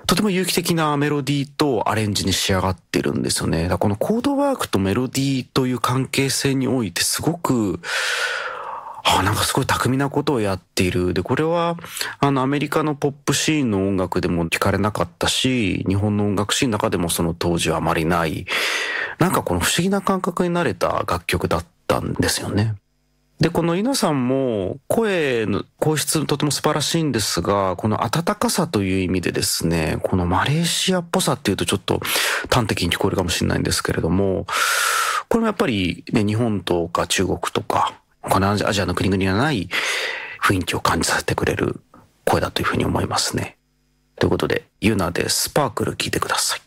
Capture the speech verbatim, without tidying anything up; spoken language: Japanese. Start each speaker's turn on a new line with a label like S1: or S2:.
S1: とても有機的なメロディーとアレンジに仕上がってるんですよね。だからこのコードワークとメロディーという関係性においてすごく、あ、なんかすごい巧みなことをやっている。で、これは、あの、アメリカのポップシーンの音楽でも聞かれなかったし、日本の音楽シーンの中でもその当時はあまりない、なんかこの不思議な感覚に慣れた楽曲だったんですよね。で、このイノさんも声の声質とても素晴らしいんですが、この温かさという意味でですね、このマレーシアっぽさっていうとちょっと端的に聞こえるかもしれないんですけれども、これもやっぱりね、日本とか中国とか、他のアジアの国々にはない雰囲気を感じさせてくれる声だというふうに思いますね。ということで、ユナでスパークル聞いてください。